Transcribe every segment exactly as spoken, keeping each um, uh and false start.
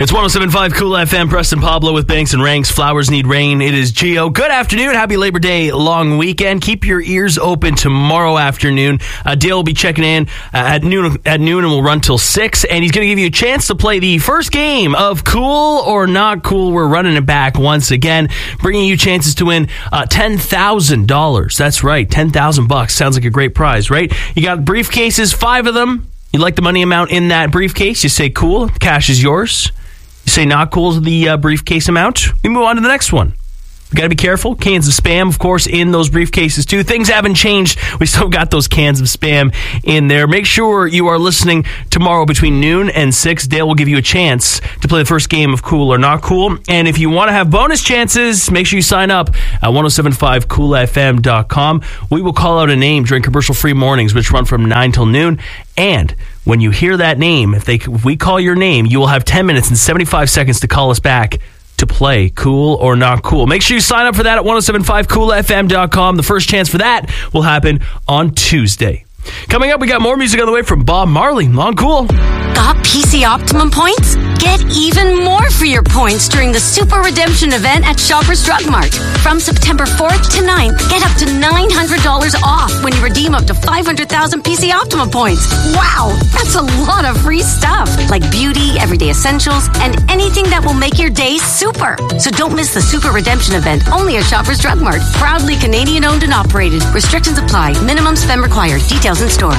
It's one oh seven point five Cool F M. Preston Pablo with Banks and Ranks. Flowers need rain. It is Gio. Good afternoon. Happy Labor Day long weekend. Keep your ears open tomorrow afternoon. Uh, Dale will be checking in uh, at noon at noon and we'll run till six. And he's going to give you a chance to play the first game of Cool or Not Cool. We're running it back once again, bringing you chances to win uh, ten thousand dollars. That's right, ten thousand bucks. Sounds like a great prize, right? You got briefcases, five of them. You like the money amount in that briefcase, you say cool, cash is yours. You say not cool is the uh, briefcase amount. We move on to the next one. We got to be careful. Cans of Spam, of course, in those briefcases too. Things haven't changed. We still got those cans of Spam in there. Make sure you are listening tomorrow between noon and six. Dale will give you a chance to play the first game of Cool or Not Cool. And if you want to have bonus chances, make sure you sign up at ten seventy-five cool f m dot com. We will call out a name during commercial-free mornings, which run from nine till noon. And when you hear that name, if, they, if we call your name, you will have ten minutes and seventy-five seconds to call us back to play Cool or Not Cool. Make sure you sign up for that at ten seventy-five cool f m dot com. The first chance for that will happen on Tuesday. Coming up, we got more music on the way from Bob Marley on Cool. Got P C Optimum points? Get even more for your points during the Super Redemption event at Shoppers Drug Mart. From September fourth to ninth, get up to nine hundred dollars off when you redeem up to five hundred thousand P C Optimum points. Wow, that's a lot of free stuff, like beauty, everyday essentials, and anything that will make your day super. So don't miss the Super Redemption event, only at Shoppers Drug Mart. Proudly Canadian owned and operated. Restrictions apply. Minimum spend required. Details in store.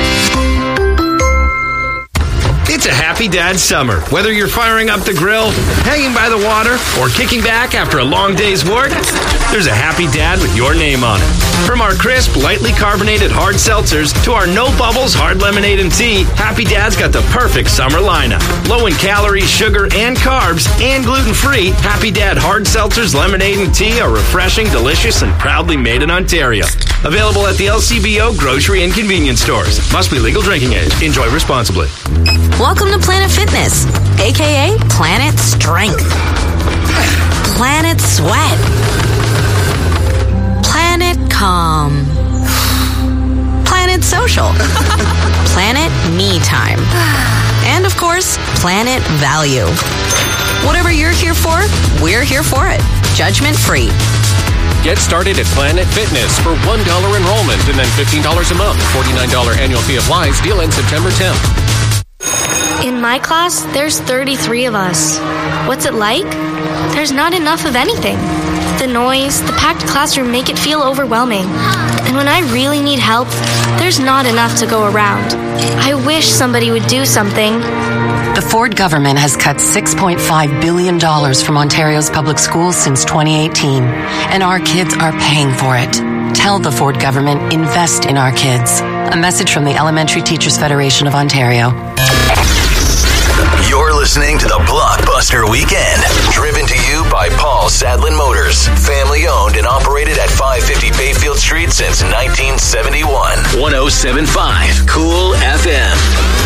It's a happy dad summer. Whether you're firing up the grill, hanging by the water, or kicking back after a long day's work, there's a happy dad with your name on it. From our crisp, lightly carbonated hard seltzers to our no bubbles hard lemonade and tea, Happy Dad's got the perfect summer lineup. Low in calories, sugar, and carbs, and gluten-free, Happy Dad hard seltzers, lemonade, and tea are refreshing, delicious, and proudly made in Ontario. Available at the L C B O grocery and convenience stores. Must be legal drinking age. Enjoy responsibly. Welcome to Planet Fitness, aka Planet Strength, Planet Sweat, Planet Calm, Planet Social, Planet Me Time, and of course, Planet Value. Whatever you're here for, we're here for it. Judgment free. Get started at Planet Fitness for one dollar enrollment and then fifteen dollars a month. forty-nine dollars annual fee applies. Deal ends September tenth. In my class, there's thirty-three of us. What's it like? There's not enough of anything. The noise, the packed classroom make it feel overwhelming. And when I really need help, there's not enough to go around. I wish somebody would do something. The Ford government has cut six point five billion dollars from Ontario's public schools since twenty eighteen, and our kids are paying for it. Tell the Ford government, invest in our kids. A message from the Elementary Teachers Federation of Ontario. You're listening to the Blockbuster Weekend, driven to you by Paul Sadlin Motors. Family owned and operated at five fifty Bayfield Street since nineteen seventy-one. ten seventy-five Cool F M.